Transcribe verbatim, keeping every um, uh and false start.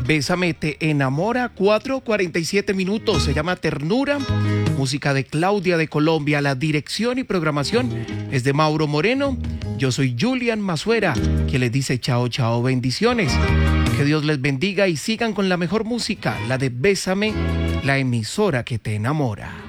Bésame te enamora, cuatro cuarenta y siete minutos. Se llama Ternura, música de Claudia de Colombia. La dirección y programación es de Mauro Moreno. Yo soy Julian Mazuera, que les dice chao, chao, bendiciones. Que Dios les bendiga y sigan con la mejor música, la de Bésame, la emisora que te enamora.